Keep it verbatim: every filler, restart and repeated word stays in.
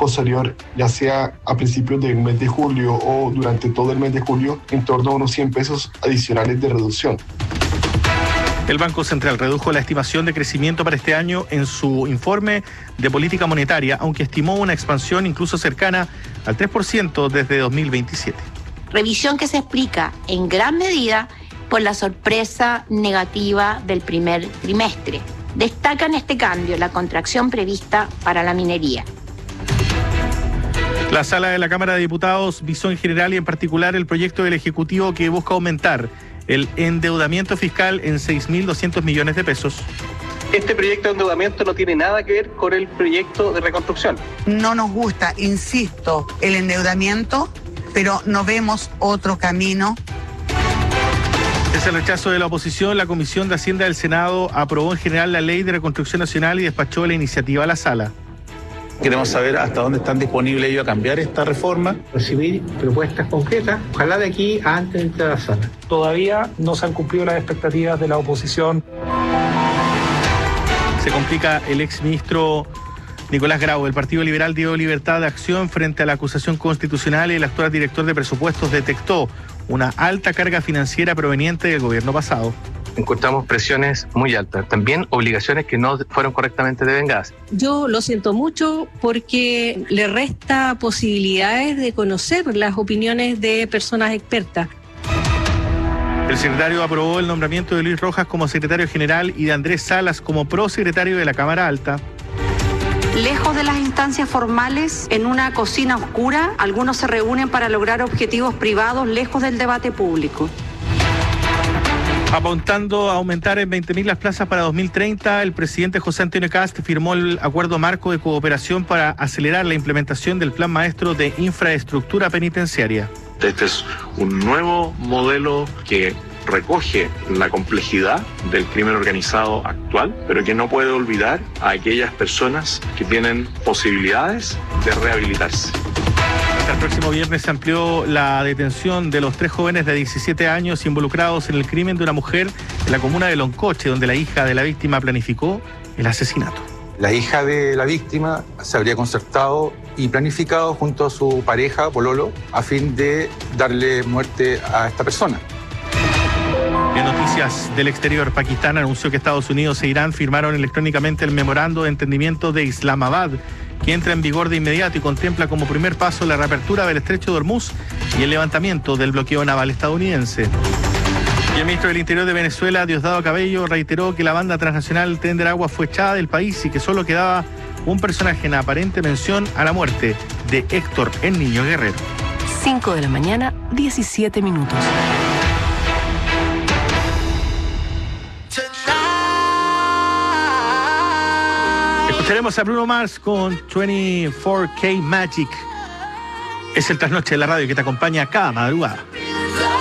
posterior, ya sea a principios del mes de julio o durante todo el mes de julio, en torno a unos cien pesos adicionales de reducción. El Banco Central redujo la estimación de crecimiento para este año en su informe de política monetaria, aunque estimó una expansión incluso cercana al tres por ciento desde dos mil veintisiete. Revisión que se explica en gran medida por la sorpresa negativa del primer trimestre. Destaca en este cambio la contracción prevista para la minería. La sala de la Cámara de Diputados visó en general y en particular el proyecto del Ejecutivo que busca aumentar el endeudamiento fiscal en seis mil doscientos millones de pesos. Este proyecto de endeudamiento no tiene nada que ver con el proyecto de reconstrucción. No nos gusta, insisto, el endeudamiento, pero no vemos otro camino. Ese rechazo de la oposición, la Comisión de Hacienda del Senado aprobó en general la Ley de Reconstrucción Nacional y despachó la iniciativa a la sala. Queremos saber hasta dónde están disponibles ellos a cambiar esta reforma. Recibir propuestas concretas, ojalá de aquí a antes de entrar a la sala. Todavía no se han cumplido las expectativas de la oposición. Se complica el exministro Nicolás Grau. El Partido Liberal dio libertad de acción frente a la acusación constitucional y el actual director de presupuestos detectó una alta carga financiera proveniente del gobierno pasado. Encontramos presiones muy altas, también obligaciones que no fueron correctamente devengadas. Yo lo siento mucho porque le resta posibilidades de conocer las opiniones de personas expertas. El secretario aprobó el nombramiento de Luis Rojas como secretario general y de Andrés Salas como prosecretario de la Cámara Alta. Lejos de las instancias formales, en una cocina oscura, algunos se reúnen para lograr objetivos privados lejos del debate público. Apuntando a aumentar en veinte mil las plazas para dos mil treinta, el presidente José Antonio Kast firmó el acuerdo marco de cooperación para acelerar la implementación del Plan Maestro de Infraestructura Penitenciaria. Este es un nuevo modelo que recoge la complejidad del crimen organizado actual, pero que no puede olvidar a aquellas personas que tienen posibilidades de rehabilitarse. El próximo viernes se amplió la detención de los tres jóvenes de diecisiete años involucrados en el crimen de una mujer en la comuna de Loncoche, donde la hija de la víctima planificó el asesinato. La hija de la víctima se habría concertado y planificado junto a su pareja, pololo, a fin de darle muerte a esta persona. En noticias del exterior, Pakistán anunció que Estados Unidos e Irán firmaron electrónicamente el memorando de entendimiento de Islamabad, que entra en vigor de inmediato y contempla como primer paso la reapertura del estrecho de Hormuz y el levantamiento del bloqueo naval estadounidense. Y el ministro del Interior de Venezuela, Diosdado Cabello, reiteró que la banda transnacional Tren del Agua fue echada del país y que solo quedaba un personaje en aparente mención a la muerte de Héctor el Niño Guerrero. cinco de la mañana, diecisiete minutos. Escucharemos a Bruno Mars con veinticuatro K Magic. Es el trasnoche de la radio que te acompaña cada madrugada.